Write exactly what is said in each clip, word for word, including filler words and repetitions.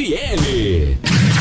F M.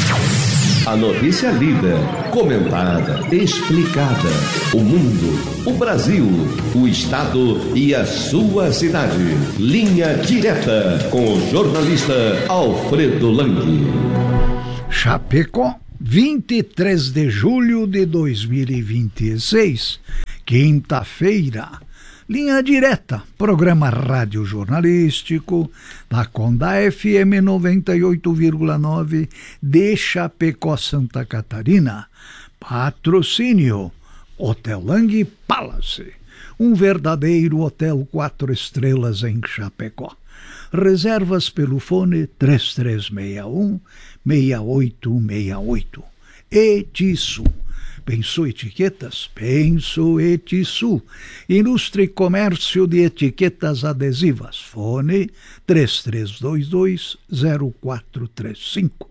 A notícia lida, comentada, explicada. O mundo, o Brasil, o estado e a sua cidade. Linha Direta com o jornalista Alfredo Lang. Chapecó, vinte e três de julho de dois mil e vinte e seis, quinta-feira. Linha Direta, programa rádio jornalístico da Conda F M noventa e oito vírgula nove de Chapecó, Santa Catarina. Patrocínio Hotel Lang Palace, um verdadeiro hotel quatro estrelas em Chapecó. Reservas pelo fone três três seis um, seis oito seis oito. Etisul. Pensou etiquetas? Penso Etisul. Indústria e comércio de etiquetas adesivas. Fone três três dois dois, zero quatro três cinco.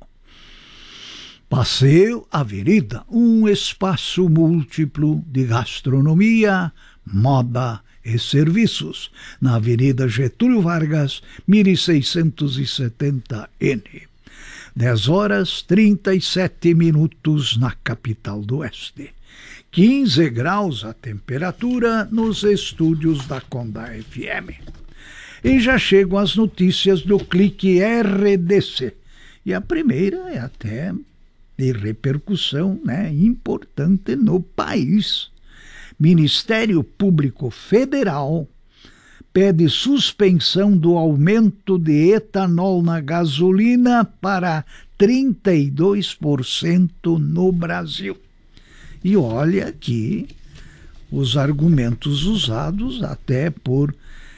Passeio Avenida, um espaço múltiplo de gastronomia, moda e serviços. Na Avenida Getúlio Vargas, mil seiscentos e setenta N. dez horas trinta e sete minutos na capital do Oeste. quinze graus a temperatura nos estúdios da Conda F M. E já chegam as notícias do Clique R D C. E a primeira é até de repercussão, né, importante no país. Ministério Público Federal pede suspensão do aumento de etanol na gasolina para trinta e dois por cento no Brasil. E olha que os argumentos usados até por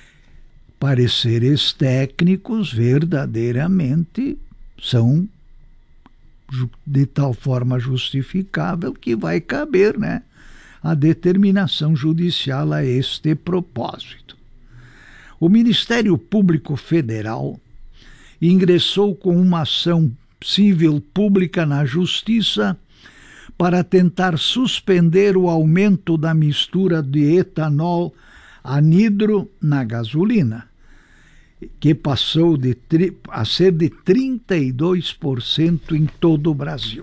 pareceres técnicos verdadeiramente são de tal forma justificável que vai caber, né, a determinação judicial a este propósito. O Ministério Público Federal ingressou com uma ação civil pública na Justiça para tentar suspender o aumento da mistura de etanol anidro na gasolina, que passou de, a ser de trinta e dois por cento em todo o Brasil.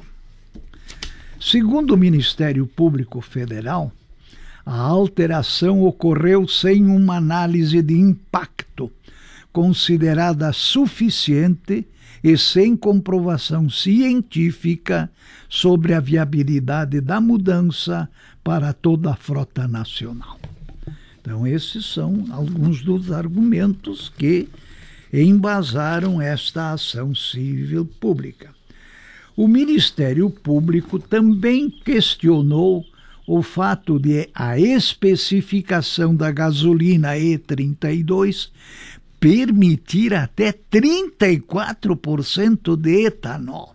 Segundo o Ministério Público Federal, a alteração ocorreu sem uma análise de impacto considerada suficiente e sem comprovação científica sobre a viabilidade da mudança para toda a frota nacional. Então, esses são alguns dos argumentos que embasaram esta ação civil pública. O Ministério Público também questionou o fato de a especificação da gasolina E trinta e dois permitir até trinta e quatro por cento de etanol,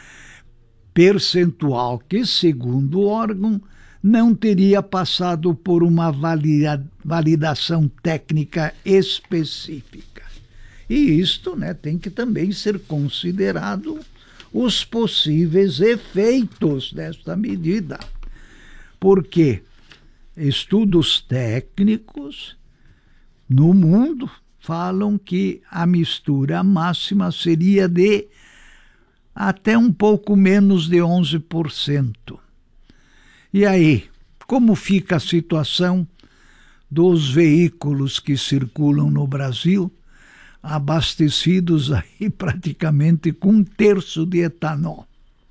percentual que, segundo o órgão, não teria passado por uma valida, validação técnica específica. E isto, né, tem que também ser considerado os possíveis efeitos desta medida. Porque estudos técnicos no mundo falam que a mistura máxima seria de até um pouco menos de onze por cento. E aí, como fica a situação dos veículos que circulam no Brasil, abastecidos aí praticamente com um terço de etanol?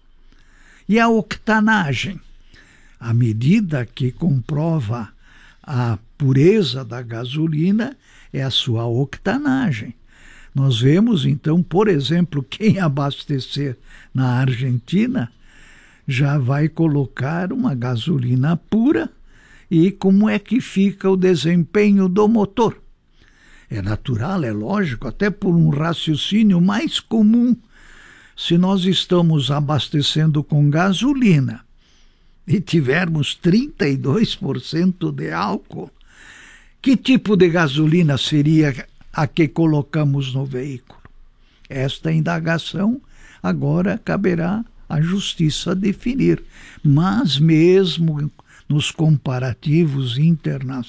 E a octanagem? A medida que comprova a pureza da gasolina é a sua octanagem. Nós vemos, então, por exemplo, quem abastecer na Argentina já vai colocar uma gasolina pura. E como é que fica o desempenho do motor? É natural, é lógico, até por um raciocínio mais comum. Se nós estamos abastecendo com gasolina e tivermos trinta e dois por cento de álcool, que tipo de gasolina seria a que colocamos no veículo? Esta indagação agora caberá à Justiça definir. Mas mesmo nos comparativos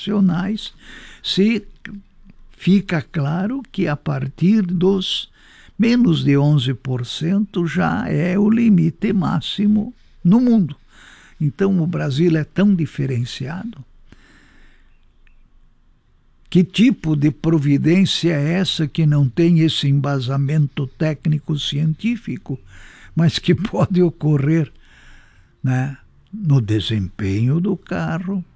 internacionais, se fica claro que a partir dos Menos de onze por cento já é o limite máximo no mundo. Então o Brasil é tão diferenciado. Que tipo de providência é essa que não tem esse embasamento técnico-científico, mas que pode ocorrer, né, no desempenho do carro,